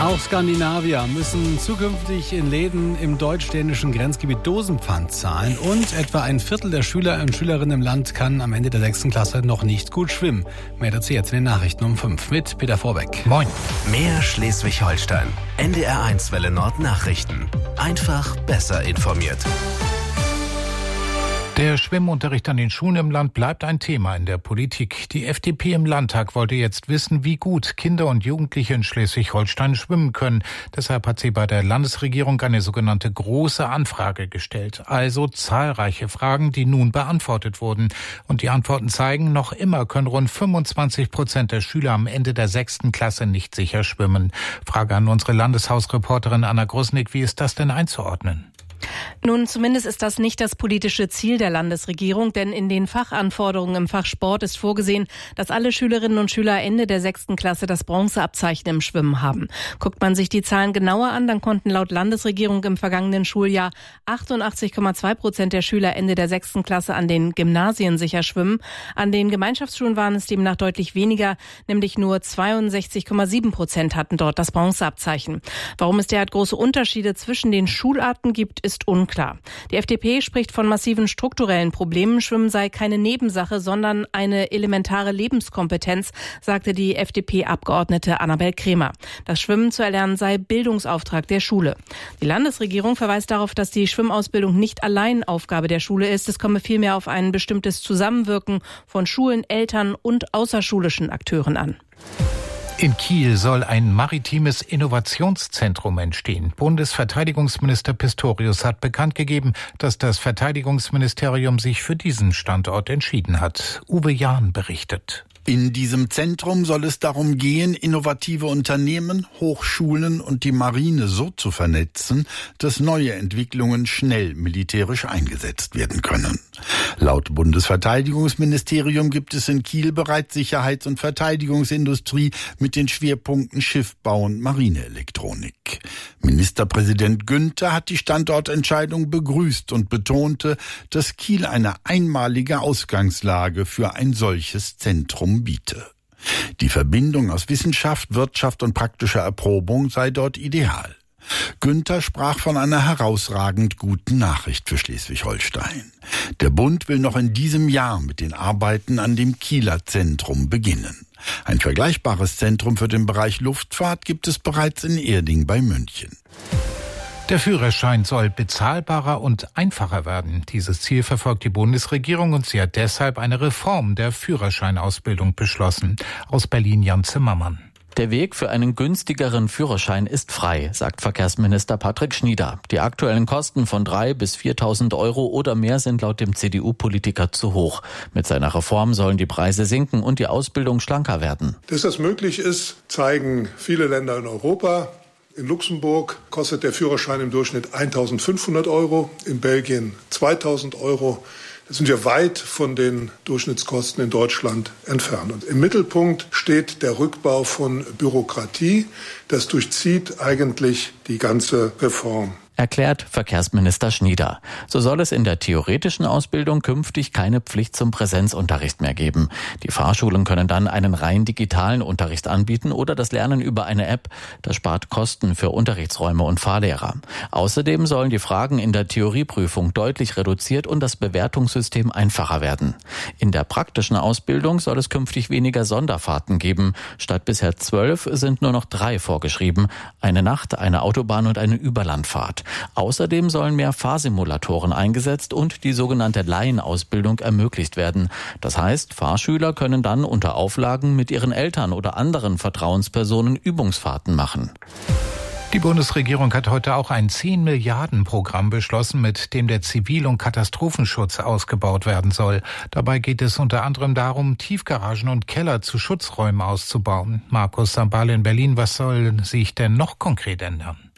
Auch Skandinavier müssen zukünftig in Läden im deutsch-dänischen Grenzgebiet Dosenpfand zahlen und etwa ein Viertel der Schüler und Schülerinnen im Land kann am Ende der 6. Klasse noch nicht gut schwimmen. Mehr dazu jetzt in den Nachrichten um 5 mit Peter Vorbeck. Moin. Mehr Schleswig-Holstein. NDR1 Welle Nord Nachrichten. Einfach besser informiert. Der Schwimmunterricht an den Schulen im Land bleibt ein Thema in der Politik. Die FDP im Landtag wollte jetzt wissen, wie gut Kinder und Jugendliche in Schleswig-Holstein schwimmen können. Deshalb hat sie bei der Landesregierung eine sogenannte große Anfrage gestellt. Also zahlreiche Fragen, die nun beantwortet wurden. Und die Antworten zeigen, noch immer können rund 25% der Schüler am Ende der 6. Klasse nicht sicher schwimmen. Frage an unsere Landeshausreporterin Anna Grusnick, wie ist das denn einzuordnen? Nun, zumindest ist das nicht das politische Ziel der Landesregierung, denn in den Fachanforderungen im Fach Sport ist vorgesehen, dass alle Schülerinnen und Schüler Ende der 6. Klasse das Bronzeabzeichen im Schwimmen haben. Guckt man sich die Zahlen genauer an, dann konnten laut Landesregierung im vergangenen Schuljahr 88,2% der Schüler Ende der 6. Klasse an den Gymnasien sicher schwimmen. An den Gemeinschaftsschulen waren es demnach deutlich weniger, nämlich nur 62,7% hatten dort das Bronzeabzeichen. Warum es derart große Unterschiede zwischen den Schularten gibt, ist unklar. Die FDP spricht von massiven strukturellen Problemen. Schwimmen sei keine Nebensache, sondern eine elementare Lebenskompetenz, sagte die FDP-Abgeordnete Annabel Kremer. Das Schwimmen zu erlernen sei Bildungsauftrag der Schule. Die Landesregierung verweist darauf, dass die Schwimmausbildung nicht allein Aufgabe der Schule ist. Es komme vielmehr auf ein bestimmtes Zusammenwirken von Schulen, Eltern und außerschulischen Akteuren an. In Kiel soll ein maritimes Innovationszentrum entstehen. Bundesverteidigungsminister Pistorius hat bekannt gegeben, dass das Verteidigungsministerium sich für diesen Standort entschieden hat. Uwe Jahn berichtet. In diesem Zentrum soll es darum gehen, innovative Unternehmen, Hochschulen und die Marine so zu vernetzen, dass neue Entwicklungen schnell militärisch eingesetzt werden können. Laut Bundesverteidigungsministerium gibt es in Kiel bereits Sicherheits- und Verteidigungsindustrie mit den Schwerpunkten Schiffbau und Marineelektronik. Ministerpräsident Günther hat die Standortentscheidung begrüßt und betonte, dass Kiel eine einmalige Ausgangslage für ein solches Zentrum biete. Die Verbindung aus Wissenschaft, Wirtschaft und praktischer Erprobung sei dort ideal. Günther sprach von einer herausragend guten Nachricht für Schleswig-Holstein. Der Bund will noch in diesem Jahr mit den Arbeiten an dem Kieler Zentrum beginnen. Ein vergleichbares Zentrum für den Bereich Luftfahrt gibt es bereits in Erding bei München. Der Führerschein soll bezahlbarer und einfacher werden. Dieses Ziel verfolgt die Bundesregierung und sie hat deshalb eine Reform der Führerscheinausbildung beschlossen. Aus Berlin Jan Zimmermann. Der Weg für einen günstigeren Führerschein ist frei, sagt Verkehrsminister Patrick Schnieder. Die aktuellen Kosten von 3.000 bis 4.000 Euro oder mehr sind laut dem CDU-Politiker zu hoch. Mit seiner Reform sollen die Preise sinken und die Ausbildung schlanker werden. Dass das möglich ist, zeigen viele Länder in Europa. In Luxemburg kostet der Führerschein im Durchschnitt 1.500 Euro, in Belgien 2.000 Euro. Das sind wir weit von den Durchschnittskosten in Deutschland entfernt. Und im Mittelpunkt steht der Rückbau von Bürokratie. Das durchzieht eigentlich die ganze Reform. Erklärt Verkehrsminister Schnieder. So soll es in der theoretischen Ausbildung künftig keine Pflicht zum Präsenzunterricht mehr geben. Die Fahrschulen können dann einen rein digitalen Unterricht anbieten oder das Lernen über eine App. Das spart Kosten für Unterrichtsräume und Fahrlehrer. Außerdem sollen die Fragen in der Theorieprüfung deutlich reduziert und das Bewertungssystem einfacher werden. In der praktischen Ausbildung soll es künftig weniger Sonderfahrten geben. Statt bisher 12 sind nur noch 3 vorgeschrieben. Eine Nacht, eine Autobahn und eine Überlandfahrt. Außerdem sollen mehr Fahrsimulatoren eingesetzt und die sogenannte Laienausbildung ermöglicht werden. Das heißt, Fahrschüler können dann unter Auflagen mit ihren Eltern oder anderen Vertrauenspersonen Übungsfahrten machen. Die Bundesregierung hat heute auch ein 10-Milliarden-Programm beschlossen, mit dem der Zivil- und Katastrophenschutz ausgebaut werden soll. Dabei geht es unter anderem darum, Tiefgaragen und Keller zu Schutzräumen auszubauen. Markus Sambale in Berlin, was soll sich denn noch konkret ändern?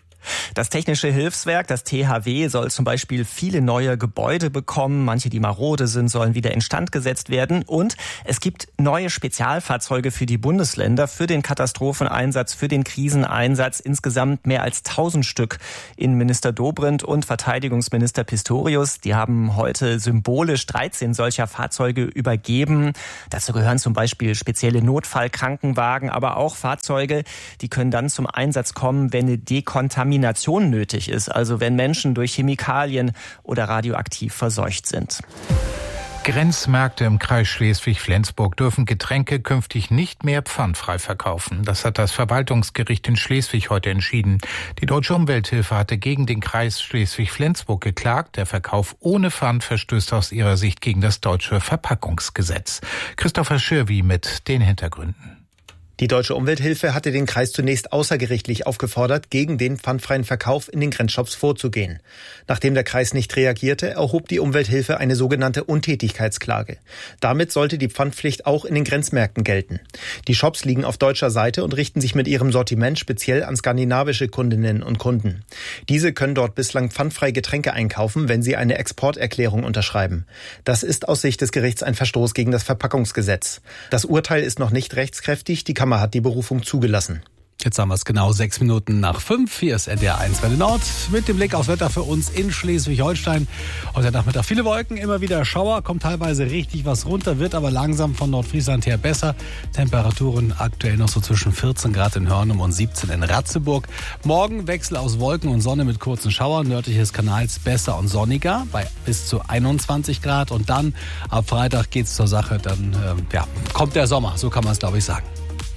Das Technische Hilfswerk, das THW, soll zum Beispiel viele neue Gebäude bekommen. Manche, die marode sind, sollen wieder instand gesetzt werden. Und es gibt neue Spezialfahrzeuge für die Bundesländer, für den Katastropheneinsatz, für den Kriseneinsatz. Insgesamt mehr als 1000 Stück. Innenminister Dobrindt und Verteidigungsminister Pistorius, die haben heute symbolisch 13 solcher Fahrzeuge übergeben. Dazu gehören zum Beispiel spezielle Notfallkrankenwagen, aber auch Fahrzeuge, die können dann zum Einsatz kommen, wenn eine Dekontamination nötig ist, also wenn Menschen durch Chemikalien oder radioaktiv verseucht sind. Grenzmärkte im Kreis Schleswig-Flensburg dürfen Getränke künftig nicht mehr pfandfrei verkaufen. Das hat das Verwaltungsgericht in Schleswig heute entschieden. Die Deutsche Umwelthilfe hatte gegen den Kreis Schleswig-Flensburg geklagt. Der Verkauf ohne Pfand verstößt aus ihrer Sicht gegen das deutsche Verpackungsgesetz. Christopher Schirwi mit den Hintergründen. Die Deutsche Umwelthilfe hatte den Kreis zunächst außergerichtlich aufgefordert, gegen den pfandfreien Verkauf in den Grenzshops vorzugehen. Nachdem der Kreis nicht reagierte, erhob die Umwelthilfe eine sogenannte Untätigkeitsklage. Damit sollte die Pfandpflicht auch in den Grenzmärkten gelten. Die Shops liegen auf deutscher Seite und richten sich mit ihrem Sortiment speziell an skandinavische Kundinnen und Kunden. Diese können dort bislang pfandfrei Getränke einkaufen, wenn sie eine Exporterklärung unterschreiben. Das ist aus Sicht des Gerichts ein Verstoß gegen das Verpackungsgesetz. Das Urteil ist noch nicht rechtskräftig. Die Kammer hat die Berufung zugelassen. Jetzt haben wir es genau 6 Minuten nach 5. Hier ist NDR 1 Welle Nord mit dem Blick aufs Wetter für uns in Schleswig-Holstein. Heute Nachmittag viele Wolken, immer wieder Schauer, kommt teilweise richtig was runter, wird aber langsam von Nordfriesland her besser. Temperaturen aktuell noch so zwischen 14 Grad in Hörnum und 17 in Ratzeburg. Morgen Wechsel aus Wolken und Sonne mit kurzen Schauern, nördlich des Kanals besser und sonniger bei bis zu 21 Grad. Und dann ab Freitag geht's zur Sache, dann kommt der Sommer, so kann man es glaube ich sagen.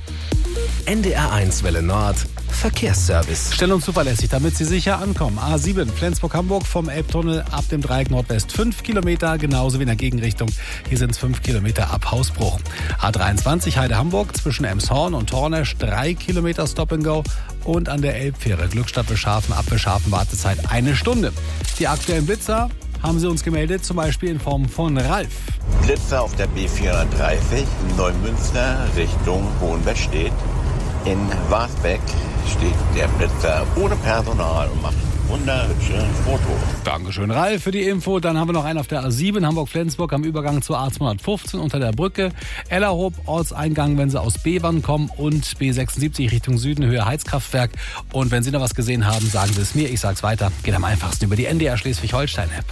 NDR 1 Welle Nord Verkehrsservice. Schnell und zuverlässig, damit Sie sicher ankommen. A7 Flensburg-Hamburg vom Elbtunnel ab dem Dreieck Nordwest 5 Kilometer, genauso wie in der Gegenrichtung. Hier sind es 5 Kilometer ab Hausbruch. A23 Heide-Hamburg zwischen Emshorn und Tornesch 3 Kilometer Stop and Go. Und an der Elbfähre Glückstadt-Bescharfen ab Bescharfen Wartezeit 1 Stunde. Die aktuellen Blitzer haben Sie uns gemeldet, zum Beispiel in Form von Ralf. Blitzer auf der B430 Neumünster Richtung Hohenwestedt. In Wasbeck steht der Blitzer ohne Personal und macht ein wunderschönes Foto. Dankeschön, Ralf, für die Info. Dann haben wir noch einen auf der A7 Hamburg-Flensburg am Übergang zur A215 unter der Brücke. Ellerhoop, Ortseingang, wenn Sie aus Bevern kommen, und B76 Richtung Süden, Höhe Heizkraftwerk. Und wenn Sie noch was gesehen haben, sagen Sie es mir. Ich sag's weiter. Geht am einfachsten über die NDR Schleswig-Holstein-App.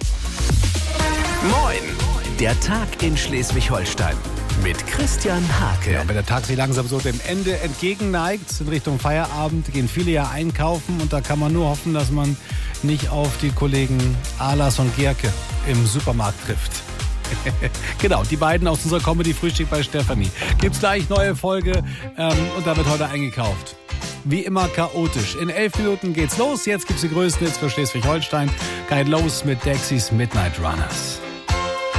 Moin, der Tag in Schleswig-Holstein. Mit Christian Hake. Ja, wenn der Tag sich langsam so dem Ende entgegenneigt, in Richtung Feierabend, gehen viele ja einkaufen. Und da kann man nur hoffen, dass man nicht auf die Kollegen Alas und Gerke im Supermarkt trifft. Genau, die beiden aus unserer Comedy-Frühstück bei Stefanie. Gibt's gleich neue Folge und da wird heute eingekauft. Wie immer chaotisch. In 11 Minuten geht's los. Jetzt gibt's die größten Hits für Schleswig-Holstein. Geht los mit Dexys Midnight Runners.